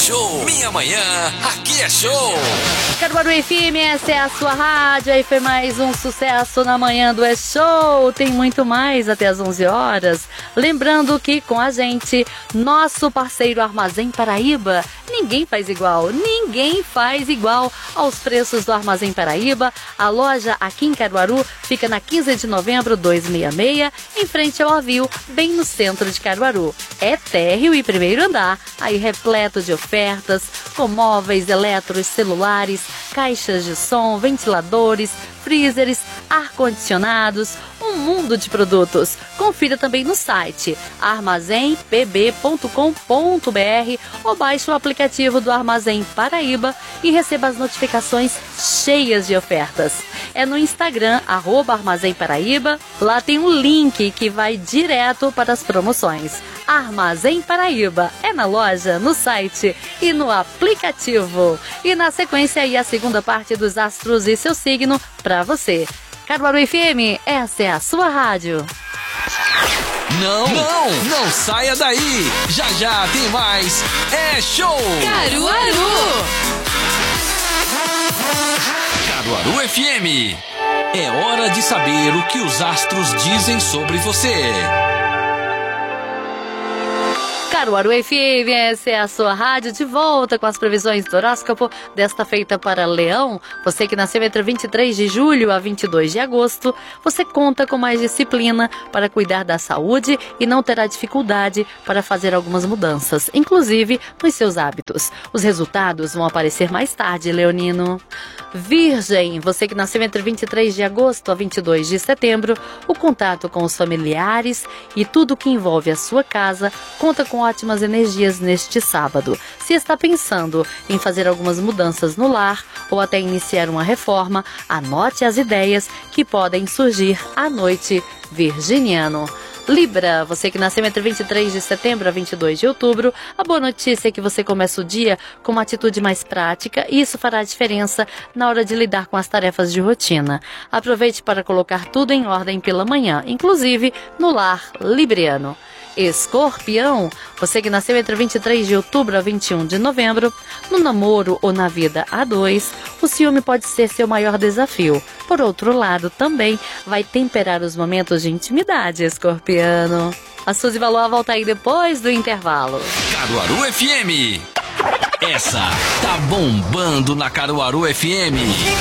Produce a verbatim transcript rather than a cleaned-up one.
show. Minha manhã, aqui é show. Caruaru F M, essa é a sua rádio. Aí foi mais um sucesso na manhã do É Show. Tem muito mais até as onze horas. Lembrando que com a gente, nosso parceiro Armazém Paraíba, ninguém faz igual. Ninguém faz igual aos preços do Armazém Paraíba. A loja aqui em Caruaru fica na quinze de novembro, duzentos e sessenta e seis, em frente ao Avil, bem no centro de Caruaru. É térreo e primeiro andar, aí repleto de ofertas, com móveis, eletros, celulares, caixas de som, ventiladores, freezers, ar-condicionados, um mundo de produtos. Confira também no site armazém p b ponto com ponto b r ou baixe o aplicativo do Armazém Paraíba e receba as notificações cheias de ofertas. É no Instagram, arroba Armazém Paraíba. Lá tem um link que vai direto para as promoções. Armazém Paraíba é na loja, no site e no aplicativo. E na sequência aí a segunda parte dos astros e seu signo para você. Caruaru F M, essa é a sua rádio. Não, não, não saia daí. Já já tem mais. É show. Caruaru. Caruaru F M. É hora de saber o que os astros dizem sobre você. Caruaru F M, essa é a sua rádio, de volta com as previsões do horóscopo desta feita para Leão. Você que nasceu entre vinte e três de julho a vinte e dois de agosto, você conta com mais disciplina para cuidar da saúde e não terá dificuldade para fazer algumas mudanças, inclusive nos seus hábitos. Os resultados vão aparecer mais tarde, leonino. Virgem, você que nasceu entre vinte e três de agosto a vinte e dois de setembro, o contato com os familiares e tudo que envolve a sua casa conta com ótimas energias neste sábado. Se está pensando em fazer algumas mudanças no lar ou até iniciar uma reforma, anote as ideias que podem surgir à noite, virginiano. Libra, você que nasceu entre vinte e três de setembro a vinte e dois de outubro, a boa notícia é que você começa o dia com uma atitude mais prática e isso fará diferença na hora de lidar com as tarefas de rotina. Aproveite para colocar tudo em ordem pela manhã, inclusive no lar libriano. Escorpião, você que nasceu entre vinte e três de outubro a vinte e um de novembro, no namoro ou na vida a dois, o ciúme pode ser seu maior desafio. Por outro lado, também vai temperar os momentos de intimidade, escorpiano. A Suzy Valois volta aí depois do intervalo. Caruaru F M. Essa tá bombando na Caruaru F M.